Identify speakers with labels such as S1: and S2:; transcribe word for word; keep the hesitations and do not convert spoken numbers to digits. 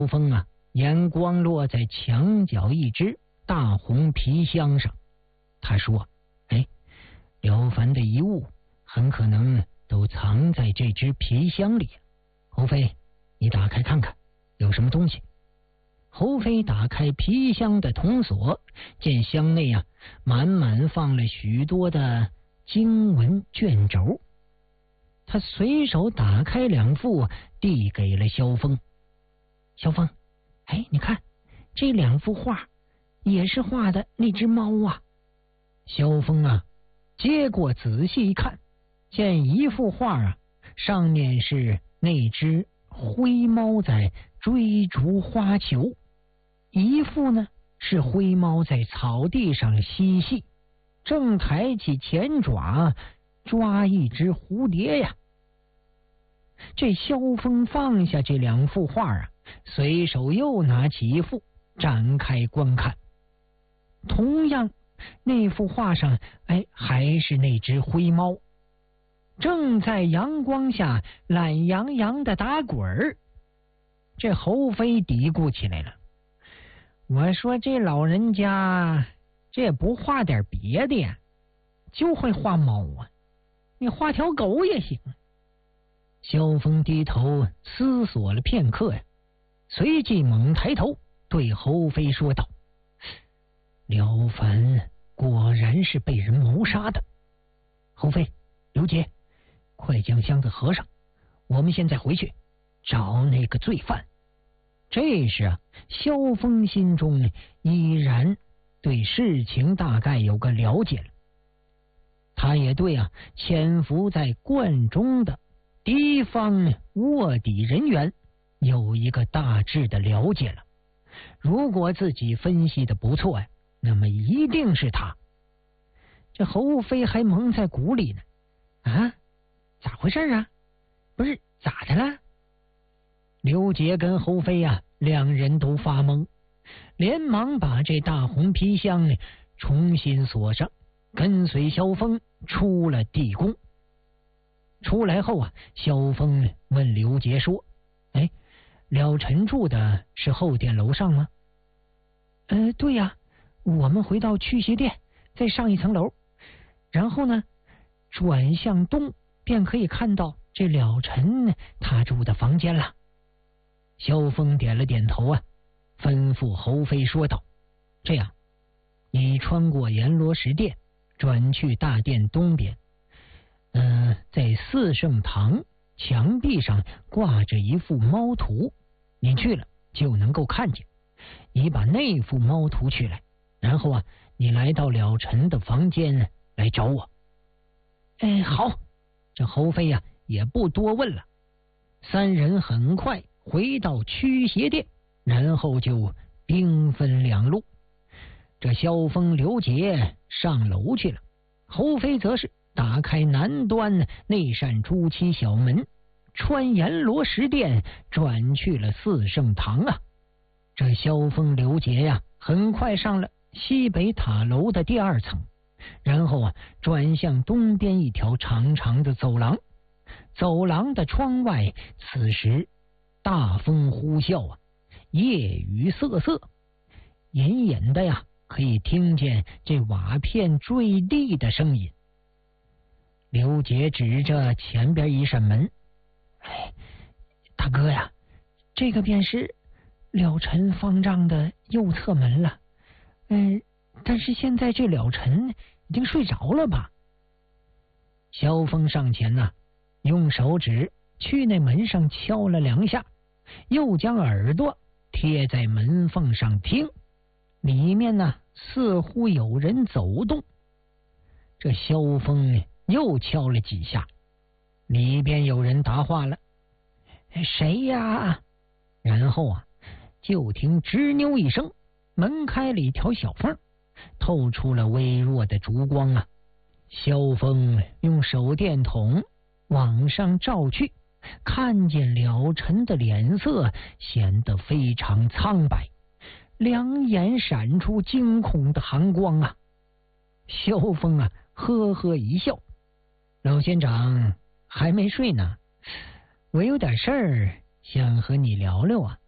S1: 秋风啊，眼光落在墙角一只大红皮箱上，他说：“哎，了凡的遗物很可能都藏在这只皮箱里。侯飞，你打开看看，有什么东西？”侯飞打开皮箱的铜锁，见箱内啊满满放了许多的经文卷轴。他随手打开两副，递给了萧峰。萧峰，哎，你看这两幅画，也是画的那只猫啊。萧峰啊，接过仔细一看，见一幅画啊，上面是那只灰猫在追逐花球，一幅呢是灰猫在草地上嬉戏，正抬起前爪抓一只蝴蝶呀。这萧峰放下这两幅画啊，随手又拿起一幅展开观看。同样，那幅画上，哎，还是那只灰猫，正在阳光下懒洋洋的打滚儿。这侯飞嘀咕起来了：“我说这老人家这也不画点别的呀，就会画猫啊，你画条狗也行。”萧峰低头思索了片刻呀，随即猛抬头对侯飞说道：“了凡果然是被人谋杀的。侯飞、刘杰，快将箱子合上，我们现在回去找那个罪犯。”这时啊，萧峰心中依然对事情大概有个了解了，他也对啊潜伏在观中的敌方卧底人员有一个大致的了解了。如果自己分析的不错呀，那么一定是他。这侯飞还蒙在鼓里呢，啊，咋回事啊？不是咋的了？刘杰跟侯飞啊，两人都发懵，连忙把这大红皮箱呢重新锁上，跟随萧峰出了地宫。出来后啊，萧峰问刘杰说：“哎，了尘住的是后殿楼上吗？”“呃，对呀，我们回到驱邪殿，再上一层楼，然后呢，转向东，便可以看到这了尘他住的房间了。”萧峰点了点头啊，吩咐侯飞说道：“这样，你穿过阎罗石殿，转去大殿东边。嗯、呃，在四圣堂墙壁上挂着一幅猫图，你去了就能够看见。你把那幅猫图取来，然后啊，你来到了尘的房间来找我。”“哎，好。”这侯飞呀、啊、也不多问了，三人很快回到驱邪殿，然后就兵分两路。这萧峰、刘杰上楼去了，侯飞则是打开南端那扇朱漆小门，穿阎罗石殿转去了四圣堂啊。这萧峰、刘杰呀、啊，很快上了西北塔楼的第二层，然后啊，转向东边一条长长的走廊。走廊的窗外，此时大风呼啸啊，夜雨瑟瑟，隐隐的呀，可以听见这瓦片坠地的声音。刘杰指着前边一扇门：“哎，大哥呀，这个便是了尘方丈的右侧门了。嗯，但是现在这了尘已经睡着了吧？”萧峰上前呐、啊，用手指去那门上敲了两下，又将耳朵贴在门缝上听，里面呢似乎有人走动。这萧峰又敲了几下，里边有人答话了：“谁呀？”然后啊，就听吱扭一声，门开了一条小缝，透出了微弱的烛光啊。萧峰用手电筒往上照去，看见了尘的脸色显得非常苍白，两眼闪出惊恐的寒光啊。萧峰啊呵呵一笑：“老仙长还没睡呢，我有点事儿想和你聊聊啊。”